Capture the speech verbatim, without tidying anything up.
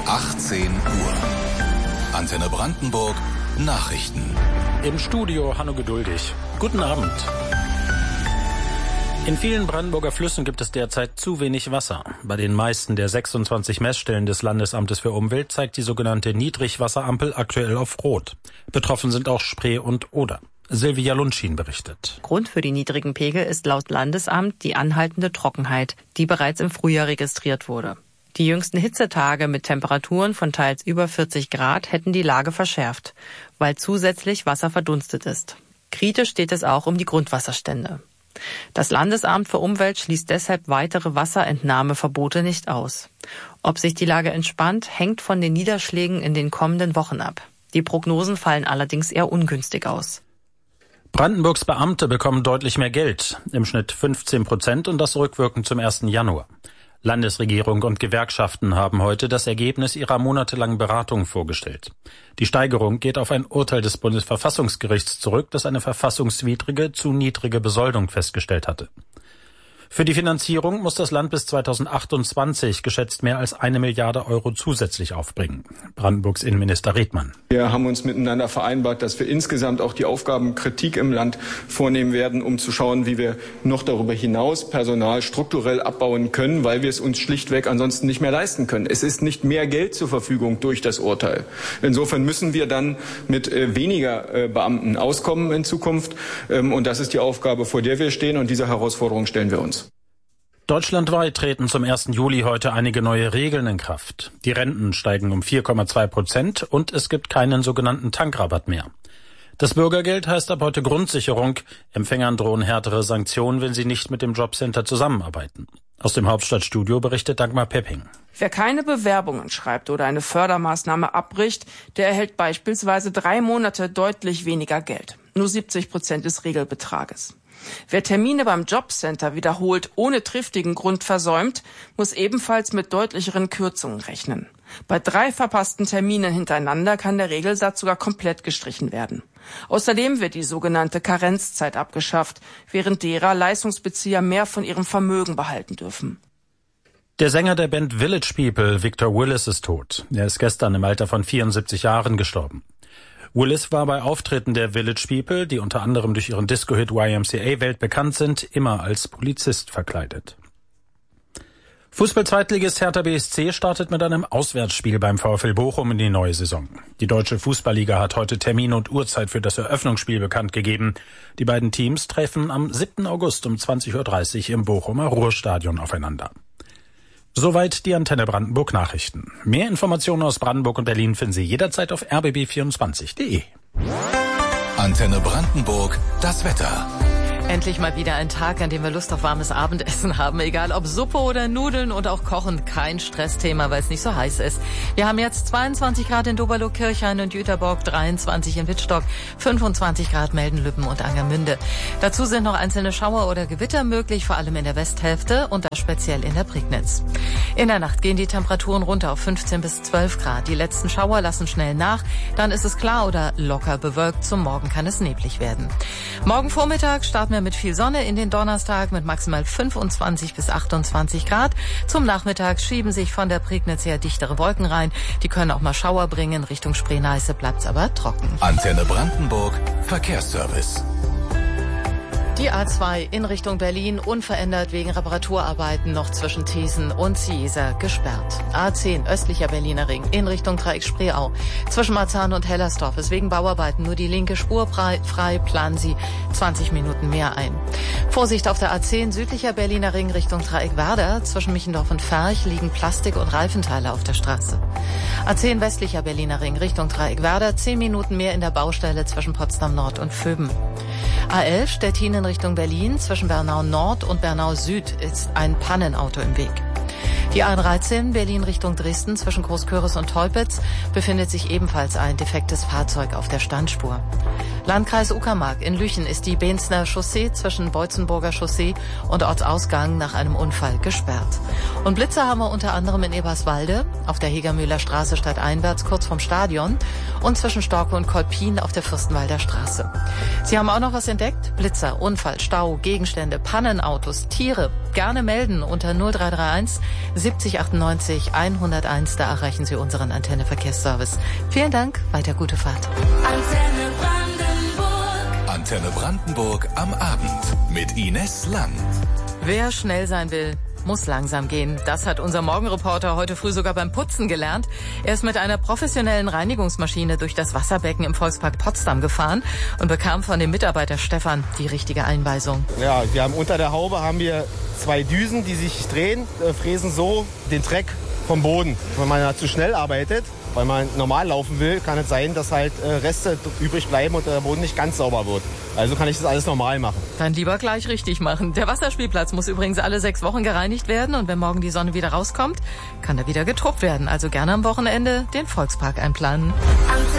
achtzehn Uhr. Antenne Brandenburg Nachrichten. Im Studio Hanno Geduldig. Guten Abend. In vielen Brandenburger Flüssen gibt es derzeit zu wenig Wasser. Bei den meisten der sechsundzwanzig Messstellen des Landesamtes für Umwelt zeigt die sogenannte Niedrigwasserampel aktuell auf Rot. Betroffen sind auch Spree und Oder. Silvia Lundschien berichtet. Grund für die niedrigen Pegel ist laut Landesamt die anhaltende Trockenheit, die bereits im Frühjahr registriert wurde. Die jüngsten Hitzetage mit Temperaturen von teils über vierzig Grad hätten die Lage verschärft, weil zusätzlich Wasser verdunstet ist. Kritisch steht es auch um die Grundwasserstände. Das Landesamt für Umwelt schließt deshalb weitere Wasserentnahmeverbote nicht aus. Ob sich die Lage entspannt, hängt von den Niederschlägen in den kommenden Wochen ab. Die Prognosen fallen allerdings eher ungünstig aus. Brandenburgs Beamte bekommen deutlich mehr Geld, im Schnitt fünfzehn Prozent und das rückwirkend zum ersten Januar. Landesregierung und Gewerkschaften haben heute das Ergebnis ihrer monatelangen Beratung vorgestellt. Die Steigerung geht auf ein Urteil des Bundesverfassungsgerichts zurück, das eine verfassungswidrige, zu niedrige Besoldung festgestellt hatte. Für die Finanzierung muss das Land bis zweitausendachtundzwanzig geschätzt mehr als eine Milliarde Euro zusätzlich aufbringen. Brandenburgs Innenminister Redmann. Wir haben uns miteinander vereinbart, dass wir insgesamt auch die Aufgabenkritik im Land vornehmen werden, um zu schauen, wie wir noch darüber hinaus Personal strukturell abbauen können, weil wir es uns schlichtweg ansonsten nicht mehr leisten können. Es ist nicht mehr Geld zur Verfügung durch das Urteil. Insofern müssen wir dann mit äh, weniger äh, Beamten auskommen in Zukunft. Ähm, und das ist die Aufgabe, vor der wir stehen. Und diese Herausforderung stellen wir uns. Deutschlandweit treten zum ersten Juli heute einige neue Regeln in Kraft. Die Renten steigen um vier Komma zwei Prozent und es gibt keinen sogenannten Tankrabatt mehr. Das Bürgergeld heißt ab heute Grundsicherung. Empfängern drohen härtere Sanktionen, wenn sie nicht mit dem Jobcenter zusammenarbeiten. Aus dem Hauptstadtstudio berichtet Dagmar Pepping. Wer keine Bewerbungen schreibt oder eine Fördermaßnahme abbricht, der erhält beispielsweise drei Monate deutlich weniger Geld. Nur siebzig Prozent des Regelbetrages. Wer Termine beim Jobcenter wiederholt ohne triftigen Grund versäumt, muss ebenfalls mit deutlicheren Kürzungen rechnen. Bei drei verpassten Terminen hintereinander kann der Regelsatz sogar komplett gestrichen werden. Außerdem wird die sogenannte Karenzzeit abgeschafft, während derer Leistungsbezieher mehr von ihrem Vermögen behalten dürfen. Der Sänger der Band Village People, Victor Willis, ist tot. Er ist gestern im Alter von vierundsiebzig Jahren gestorben. Willis war bei Auftritten der Village People, die unter anderem durch ihren Disco-Hit Y M C A weltbekannt sind, immer als Polizist verkleidet. Fußball-Zweitligist Hertha B S C startet mit einem Auswärtsspiel beim VfL Bochum in die neue Saison. Die Deutsche Fußballliga hat heute Termin und Uhrzeit für das Eröffnungsspiel bekannt gegeben. Die beiden Teams treffen am siebten August um zwanzig Uhr dreißig im Bochumer Ruhrstadion aufeinander. Soweit die Antenne Brandenburg Nachrichten. Mehr Informationen aus Brandenburg und Berlin finden Sie jederzeit auf r b b vierundzwanzig punkt de. Antenne Brandenburg, das Wetter. Endlich mal wieder ein Tag, an dem wir Lust auf warmes Abendessen haben. Egal ob Suppe oder Nudeln und auch Kochen. Kein Stressthema, weil es nicht so heiß ist. Wir haben jetzt zweiundzwanzig Grad in Doberlo-Kirchhain und Jüterbock, dreiundzwanzig in Wittstock, fünfundzwanzig Grad Melden-Lübben und Angermünde. Dazu sind noch einzelne Schauer oder Gewitter möglich, vor allem in der Westhälfte und da speziell in der Prignitz. In der Nacht gehen die Temperaturen runter auf fünfzehn bis zwölf Grad. Die letzten Schauer lassen schnell nach. Dann ist es klar oder locker bewölkt. Zum Morgen kann es neblig werden. Morgen Vormittag starten wir mit viel Sonne in den Donnerstag mit maximal fünfundzwanzig bis achtundzwanzig Grad. Zum Nachmittag schieben sich von der Prignitz her dichtere Wolken rein. Die können auch mal Schauer bringen. Richtung Spree-Neiße bleibt's aber trocken. Antenne Brandenburg, Verkehrsservice. Die A zwei in Richtung Berlin unverändert wegen Reparaturarbeiten noch zwischen Thesen und Ciesa gesperrt. A zehn östlicher Berliner Ring in Richtung Dreieck Spreeau. Zwischen Marzahn und Hellersdorf ist wegen Bauarbeiten nur die linke Spur frei. Planen Sie zwanzig Minuten mehr ein. Vorsicht auf der A zehn südlicher Berliner Ring Richtung Dreieck Werder. Zwischen Michendorf und Ferch liegen Plastik- und Reifenteile auf der Straße. A zehn westlicher Berliner Ring Richtung Dreieck Werder. zehn Minuten mehr in der Baustelle zwischen Potsdam Nord und Vöben. A elf Stettin in Richtung Berlin. Zwischen Bernau Nord und Bernau Süd ist ein Pannenauto im Weg. Die A dreizehn Berlin Richtung Dresden zwischen Großköris und Teupitz befindet sich ebenfalls ein defektes Fahrzeug auf der Standspur. Landkreis Uckermark in Lüchen ist die Benzner Chaussee zwischen Beutzenburger Chaussee und Ortsausgang nach einem Unfall gesperrt. Und Blitzer haben wir unter anderem in Eberswalde, auf der Hegermühler Straße stadteinwärts kurz vom Stadion und zwischen Storke und Kolpin auf der Fürstenwalder Straße. Sie haben auch noch was entdeckt? Blitzer, Unfall, Stau, Gegenstände, Pannenautos, Tiere. Gerne melden unter null drei drei eins siebzig achtundneunzig hunderteins. Da erreichen Sie unseren Antenne Verkehrsservice. Vielen Dank, weiter gute Fahrt. Antenne Brandenburg. Antenne Brandenburg am Abend mit Ines Lang. Wer schnell sein will, muss langsam gehen. Das hat unser Morgenreporter heute früh sogar beim Putzen gelernt. Er ist mit einer professionellen Reinigungsmaschine durch das Wasserbecken im Volkspark Potsdam gefahren und bekam von dem Mitarbeiter Stefan die richtige Einweisung. Ja, wir haben unter der Haube haben wir zwei Düsen, die sich drehen, äh, fräsen so den Dreck vom Boden. Wenn man da zu schnell arbeitet, weil man normal laufen will, kann es sein, dass halt äh, Reste übrig bleiben und der Boden nicht ganz sauber wird. Also kann ich das alles normal machen. Dann lieber gleich richtig machen. Der Wasserspielplatz muss übrigens alle sechs Wochen gereinigt werden und wenn morgen die Sonne wieder rauskommt, kann er wieder getobt werden. Also gerne am Wochenende den Volkspark einplanen.